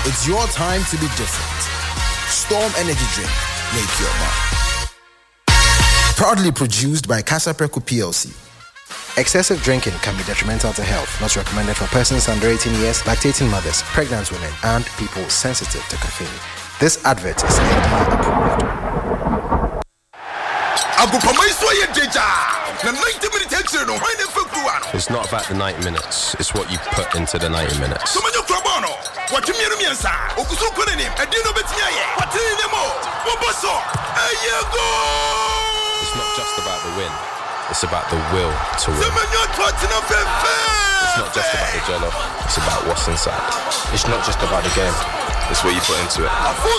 It's your time to be different. Storm Energy Drink. Make your mark. Proudly produced by Casa Preco PLC. Excessive drinking can be detrimental to health. Not recommended for persons under 18 years, lactating mothers, pregnant women, and people sensitive to caffeine. This advert is FDA approved. It's not about the 90 minutes, it's what you put into the 90 minutes. It's not just about the win, it's about the will to win. It's not just about the jello, it's about what's inside. It's not just about the game, it's what you put into it.